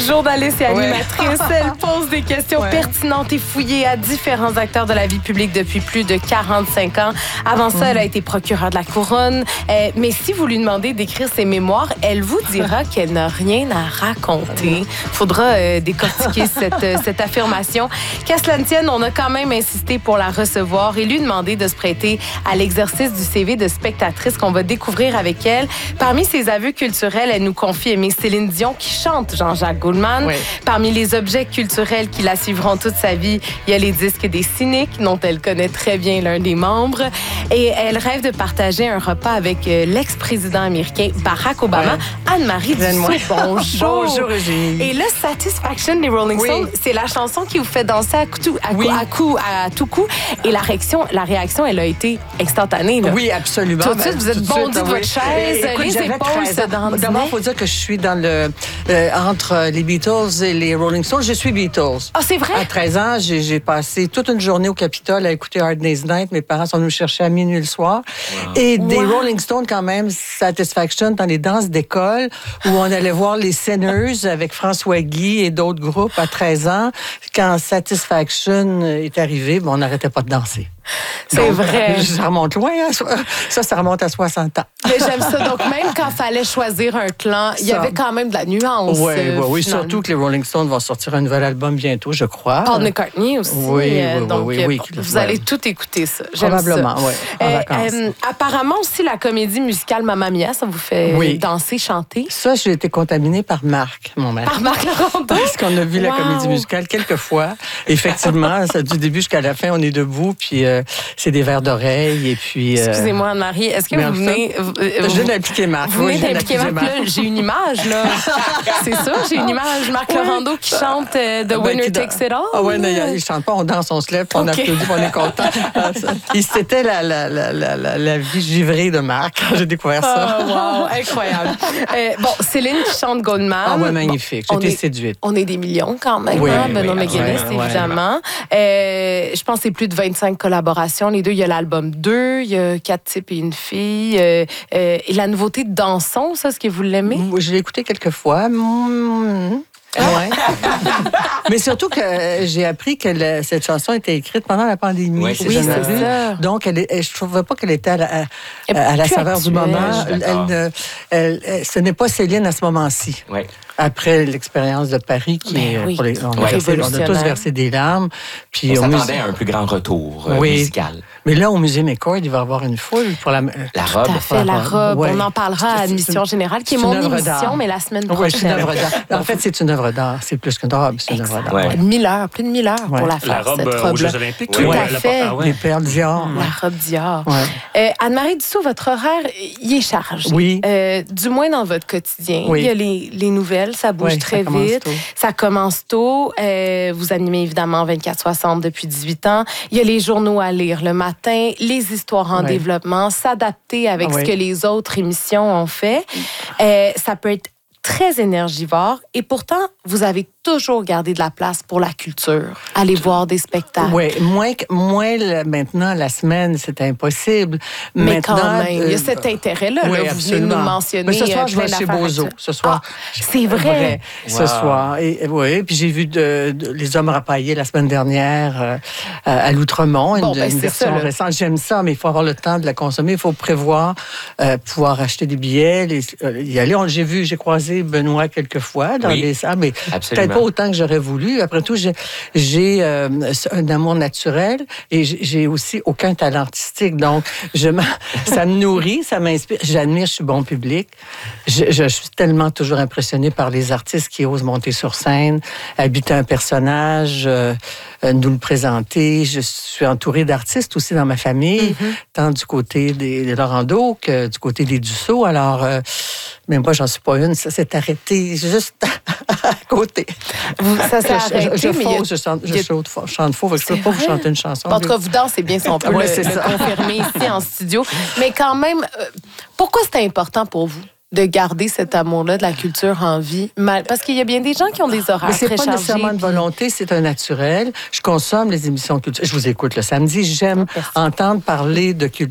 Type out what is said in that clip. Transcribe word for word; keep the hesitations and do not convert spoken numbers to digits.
Journaliste et animatrice, ouais. elle pose des questions ouais. pertinentes et fouillées à différents acteurs de la vie publique depuis plus de quarante-cinq ans. Avant ça, mmh. elle a été procureure de la Couronne. Euh, mais si vous lui demandez d'écrire ses mémoires, elle vous dira qu'elle n'a rien à raconter. Il faudra euh, décortiquer cette, euh, cette affirmation. Qu'à cela ne tienne, on a quand même insisté pour la recevoir et lui demander de se prêter à l'exercice du C V de spectatrice qu'on va découvrir avec elle. Parmi ses aveux culturels, elle nous confie aimer Céline Dion qui chante Jean-Jacques Goldman. Oui. Parmi les objets culturels qui la suivront toute sa vie, il y a les disques des Cyniques, dont elle connaît très bien l'un des membres. Et elle rêve de partager un repas avec l'ex-président américain Barack Obama. Ouais. Anne-Marie Dussault, bonjour. Bonjour, Eugénie. Et là, Satisfaction des Rolling Stones, oui. c'est la chanson qui vous fait danser à, tout, à, oui. coup, à, coup, à tout coup. Et la réaction, la réaction, elle a été instantanée. Là. Oui, absolument. Tout de suite, vous êtes bondi de votre chaise, Écoute, les épaules se dandinaient. D'abord, il faut dire que je suis dans le, euh, entre les Beatles et les Rolling Stones. Je suis Beatles. Ah, oh, c'est vrai? À treize ans, j'ai, j'ai passé toute une journée au Capitole à écouter Hard Day's Night. Mes parents sont venus me chercher à minuit le soir. Wow. Et des wow. Rolling Stones, quand même, Satisfaction, dans les danses d'école, où on allait voir les Sinners avec François Guy et d'autres groupes à treize ans. Quand Satisfaction est arrivé, bon, on n'arrêtait pas de danser. C'est donc, vrai. Ça remonte loin. Hein? Ça, ça remonte à soixante ans. Mais j'aime ça. Donc, même quand il fallait choisir un clan, il y avait quand même de la nuance. Oui, euh, oui, oui. Surtout que les Rolling Stones vont sortir un nouvel album bientôt, je crois. Paul McCartney aussi. Oui, euh, oui, donc, oui, oui, bon, oui. Vous allez tout écouter ça. J'aime Probablement, oui. Euh, euh, apparemment aussi, la comédie musicale Mamma Mia, ça vous fait oui. danser, chanter? Ça, j'ai été contaminée par Marc, mon mari. Par Marc Laurando? Parce qu'on a vu wow. la comédie musicale quelques fois. Effectivement, ça, du début jusqu'à la fin, on est debout, puis euh, c'est des verres d'oreilles, et puis... Euh... Excusez-moi, Anne-Marie, est-ce que vous venez... Vous, je viens d'impliquer Marc. Vous venez d'impliquer Marc, là, j'ai une image, là. C'est ça, j'ai une image. Marc oui. Laurando qui chante euh, The ben, Winner Takes It All. Ah oui, non, il ne chante pas, on danse, on se lève, puis on okay. applaudit, puis on est content. C'était la, la, la, la, la, la vie givrée de Marc quand j'ai découvert ça. Oh, wow, incroyable. Euh, bon, Céline qui chante Goldman. Ah oui, magnifique. Bon, J'étais est, séduite. On est des millions quand même, oui, hein? Benoît oui, McGuinness, ouais, évidemment. Ouais, euh, je pense que c'est plus de vingt-cinq collaborations. Les deux, il y a l'album deux, il y a Quatre types et une fille. Euh, euh, et la nouveauté de Danson, ça, est-ce que vous l'aimez? Je l'ai écouté quelques fois. Mmh. Ouais. Mais surtout que j'ai appris que le, cette chanson était écrite pendant la pandémie. Oui, c'est, oui, c'est ça. Donc, elle est, je ne trouvais pas qu'elle était à la, à, à la saveur du moment. Elle, elle, elle, elle, ce n'est pas Céline à ce moment-ci. Oui. Après l'expérience de Paris, qui est, oui. pour les, on, a ouais, versé, on a tous versé des larmes. Puis on au s'attendait musée... à un plus grand retour euh, oui. musical. Mais là, au Musée McCord, il va y avoir une foule pour la... La Tout robe. à fait, la robe. Ouais. On en parlera à Admission Générale, qui est, est mon émission, d'art. Mais la semaine prochaine. Oui, c'est une œuvre d'art. En fait, c'est une œuvre d'art. C'est plus qu'une robe, c'est une œuvre d'art. Ouais. mille heures, plus de mille heures ouais. pour la faire, la robe, cette euh, robe aux Jeux Olympiques. Tout ouais. à fait. Ah, ouais. Les perles Dior. La robe Dior. Ouais. Euh, Anne-Marie Dussault, votre horaire, il est chargé. Oui. Euh, du moins dans votre quotidien. Oui. Il y a les, les nouvelles, ça bouge oui, très ça vite. Tôt. Ça commence tôt. Euh, vous animez évidemment vingt-quatre soixante depuis dix-huit ans. Il y a les journaux à lire le matin, les histoires en oui. développement, s'adapter avec oui. ce que les autres émissions ont fait. Euh, ça peut être très énergivore et pourtant, vous avez toujours gardé de la place pour la culture. Aller voir des spectacles. Oui, moins, moins le, maintenant, la semaine, c'est impossible. Mais maintenant, quand même, euh, il y a cet intérêt-là. Oui, là, vous venez de nous mentionner. Mais ce soir, euh, je vais chez Bozo. Ce soir. Ah, c'est vrai. vrai wow. Ce soir. Et, oui, puis j'ai vu de, de, Les Hommes rapaillés la semaine dernière euh, à l'Outremont, bon, une, ben, une version ça, récente. J'aime ça, mais il faut avoir le temps de la consommer. Il faut prévoir, euh, pouvoir acheter des billets, les, euh, y aller. On, j'ai vu, j'ai croisé Benoît quelques fois dans oui, les salles, mais absolument. peut-être pas autant que j'aurais voulu. Après tout, j'ai, j'ai euh, un amour naturel et j'ai aussi aucun talent artistique. Donc, je ça me nourrit, ça m'inspire. J'admire, je suis bon public. Je, je suis tellement toujours impressionnée par les artistes qui osent monter sur scène, habiter un personnage, euh, nous le présenter. Je suis entourée d'artistes aussi dans ma famille, mm-hmm. tant du côté des, des Laurando que du côté des Dussault. Alors, euh, mais moi, j'en suis pas une. Ça s'est arrêté juste à côté. Vous, ça s'est arrêté, je, je, je mais fause, a... je chante, je chante, je chante faux, parce que je ne peux pas vous chanter une chanson. En tout cas, vous dansez bien, si on peut ouais, le, le confirmer ici en studio. Mais quand même, euh, pourquoi c'était important pour vous de garder cet amour-là de la culture en vie? Parce qu'il y a bien des gens qui ont des horaires très chargés. Mais c'est pas nécessairement une volonté, c'est un naturel. Je consomme les émissions culturelles. Je vous écoute le samedi. J'aime entendre parler de culture.